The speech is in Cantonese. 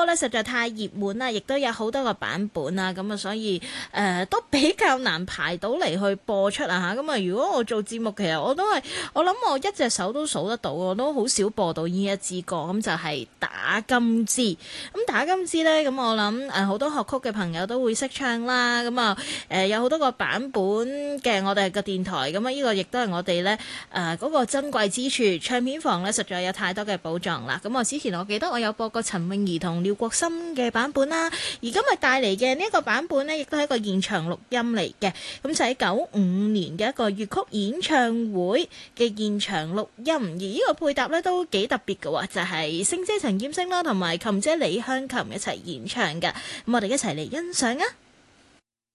咧實在太熱門啦，亦都有好多個版本啦，咁啊所以都比較難排到嚟去播出啊嚇。咁啊如果我做節目，其實我諗我一隻手都數得到，我都好少播到呢一支歌，咁就係打金枝。咁打金枝咧，咁我諗好多學曲嘅朋友都會識唱啦。咁啊有好多個版本嘅我哋個電台，咁啊呢個亦都係我哋咧嗰個珍貴之處。唱片房咧實在有太多嘅寶藏啦。咁我之前我記得我有播過陳詠儀同廖國森嘅版本啦，而今日帶嚟嘅呢一個版本咧，亦都係一個現場錄音嚟嘅。咁就喺95年嘅一個粵曲演唱會嘅現場錄音，而呢個配搭咧都幾特別嘅喎，就係星姐陳劍聲啦，同埋琴姐李香琴一齊演唱嘅。咁我哋一齊嚟欣賞啊！